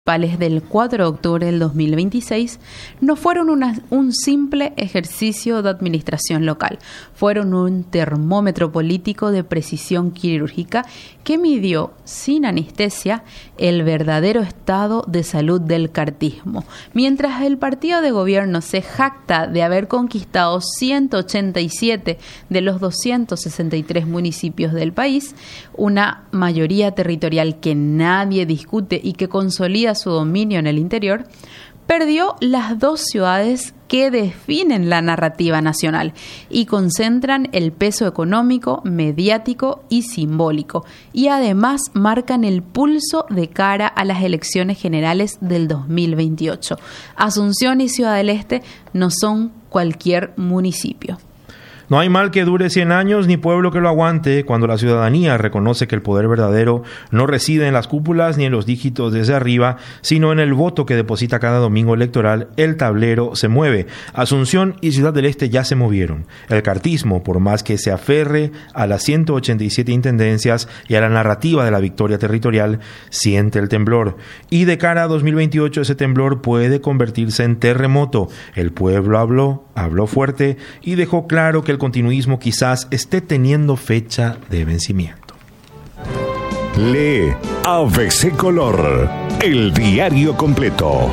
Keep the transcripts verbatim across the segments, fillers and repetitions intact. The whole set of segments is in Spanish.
del cuatro de octubre del dos mil veintiséis no fueron una, un simple ejercicio de administración local, fueron un termómetro político de precisión quirúrgica que midió sin anestesia el verdadero estado de salud del cartismo. Mientras el partido de gobierno se jacta de haber conquistado ciento ochenta y siete de los doscientos sesenta y tres municipios del país, una mayoría territorial que nadie discute y que consolida su dominio en el interior, perdió las dos ciudades que definen la narrativa nacional y concentran el peso económico, mediático y simbólico, y además marcan el pulso de cara a las elecciones generales del dos mil veintiocho. Asunción y Ciudad del Este no son cualquier municipio. No hay mal que dure cien años ni pueblo que lo aguante cuando la ciudadanía reconoce que el poder verdadero no reside en las cúpulas ni en los dígitos desde arriba, sino en el voto que deposita cada domingo electoral. El tablero se mueve. Asunción y Ciudad del Este ya se movieron. El cartismo, por más que se aferre a las ciento ochenta y siete intendencias y a la narrativa de la victoria territorial, siente el temblor. Y de cara a dos mil veintiocho ese temblor puede convertirse en terremoto. El pueblo habló, habló fuerte y dejó claro que el continuismo quizás esté teniendo fecha de vencimiento. Lee A B C Color, el diario completo.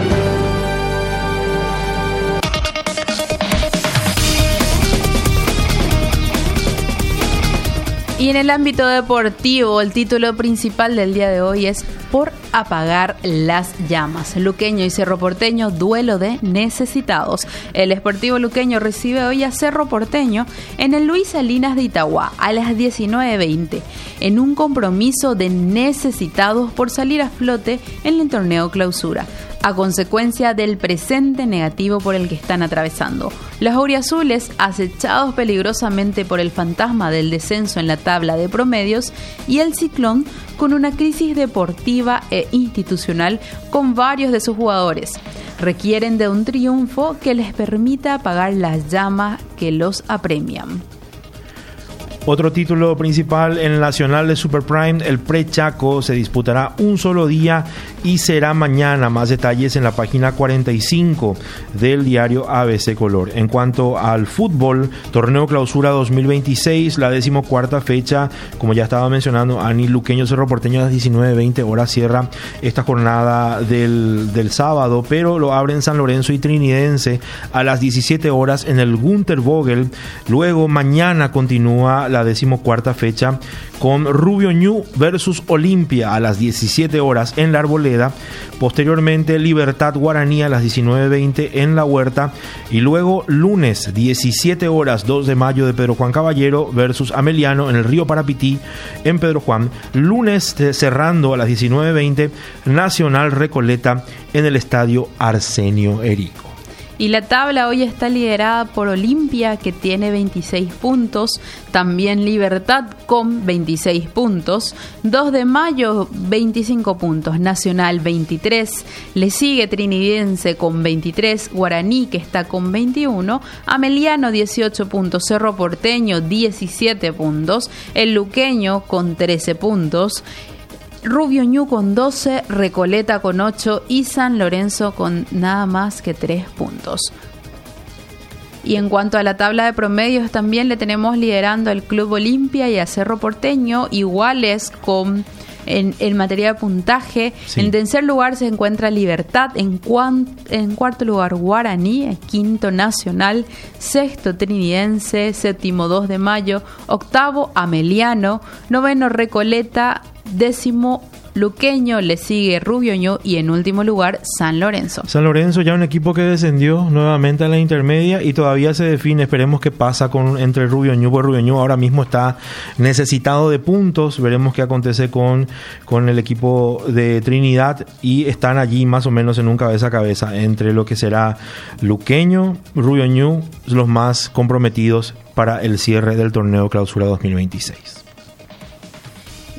Y en el ámbito deportivo, el título principal del día de hoy es Por apagar las llamas. Luqueño y Cerro Porteño, duelo de necesitados. El Sportivo Luqueño recibe hoy a Cerro Porteño en el Luis Salinas de Itagua a las diecinueve veinte, en un compromiso de necesitados por salir a flote en el torneo clausura, a consecuencia del presente negativo por el que están atravesando. Los auriazules, acechados peligrosamente por el fantasma del descenso en la tabla de promedios, y el Ciclón, con una crisis deportiva e institucional con varios de sus jugadores, requieren de un triunfo que les permita apagar las llamas que los apremian. Otro título principal en el Nacional de Super Prime, el Pre-Chaco, se disputará un solo día y será mañana. Más detalles en la página cuarenta y cinco del diario A B C Color. En cuanto al fútbol, torneo clausura dos mil veintiséis, la decimocuarta fecha, como ya estaba mencionando, Ani, Luqueño Cerro Porteño a las diecinueve veinte horas cierra esta jornada del, del sábado, pero lo abren San Lorenzo y Trinidense a las diecisiete horas en el Gunter Vogel. Luego mañana continúa la decimocuarta fecha con Rubio Ñu versus Olimpia a las diecisiete horas en la Arboleda. Posteriormente Libertad Guaraní a las diecinueve veinte en La Huerta, y luego lunes diecisiete horas dos de mayo de Pedro Juan Caballero versus Ameliano en el Río Parapití en Pedro Juan. Lunes cerrando a las diecinueve veinte Nacional Recoleta en el Estadio Arsenio Erico. Y la tabla hoy está liderada por Olimpia, que tiene veintiséis puntos, también Libertad con veintiséis puntos, dos de mayo veinticinco puntos, Nacional veintitrés, le sigue Trinidense con veintitrés, Guaraní que está con veintiuno, Ameliano dieciocho puntos, Cerro Porteño diecisiete puntos, el Luqueño con trece puntos, Rubio Ñu con doce, Recoleta con ocho y San Lorenzo con nada más que tres puntos. Y en cuanto a la tabla de promedios, también le tenemos liderando al Club Olimpia y a Cerro Porteño, iguales con en, en materia de puntaje. Sí. En tercer lugar se encuentra Libertad, en, cuan, en cuarto lugar Guaraní, en quinto Nacional, sexto Trinidense, séptimo dos de mayo, octavo Ameliano, noveno Recoleta, décimo Luqueño, le sigue Rubio Ñu y en último lugar San Lorenzo. San Lorenzo ya un equipo que descendió nuevamente a la intermedia y todavía se define, esperemos qué pasa con entre Rubio Ñu, porque Rubio Ñu ahora mismo está necesitado de puntos, veremos qué acontece con, con el equipo de Trinidad, y están allí más o menos en un cabeza a cabeza entre lo que será Luqueño, Rubio Ñu, los más comprometidos para el cierre del torneo clausura dos mil veintiséis.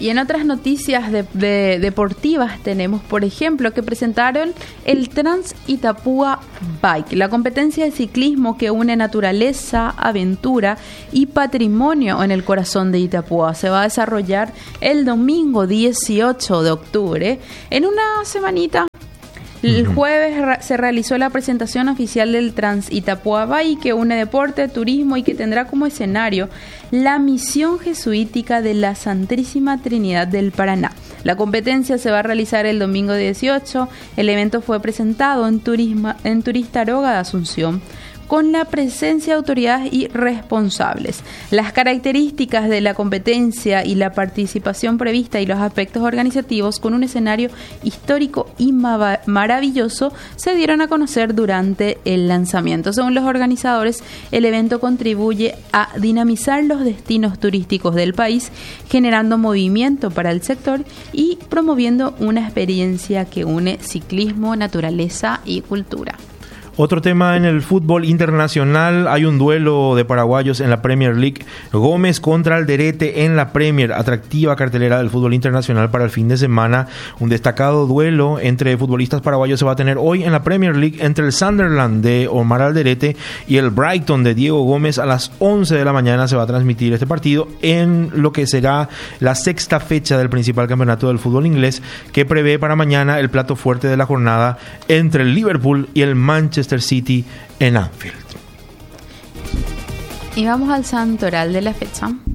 Y en otras noticias de, de, deportivas tenemos, por ejemplo, que presentaron el Trans Itapúa Bike, la competencia de ciclismo que une naturaleza, aventura y patrimonio en el corazón de Itapúa. Se va a desarrollar el domingo dieciocho de octubre, en una semanita. El jueves se realizó la presentación oficial del Trans Itapúa Bike, que une deporte, turismo y que tendrá como escenario la misión jesuítica de la Santísima Trinidad del Paraná. La competencia se va a realizar el domingo dieciocho. El evento fue presentado en, Turisma, en Turistaroga de Asunción, con la presencia de autoridades y responsables. Las características de la competencia y la participación prevista y los aspectos organizativos con un escenario histórico y ma- maravilloso se dieron a conocer durante el lanzamiento. Según los organizadores, el evento contribuye a dinamizar los destinos turísticos del país, generando movimiento para el sector y promoviendo una experiencia que une ciclismo, naturaleza y cultura. Otro tema en el fútbol internacional, hay un duelo de paraguayos en la Premier League. Gómez contra Alderete en la Premier, atractiva cartelera del fútbol internacional para el fin de semana. Un destacado duelo entre futbolistas paraguayos se va a tener hoy en la Premier League entre el Sunderland de Omar Alderete y el Brighton de Diego Gómez. A las once de la mañana se va a transmitir este partido en lo que será la sexta fecha del principal campeonato del fútbol inglés, que prevé para mañana el plato fuerte de la jornada entre el Liverpool y el Manchester City en Anfield. Y vamos al santoral de la fecha.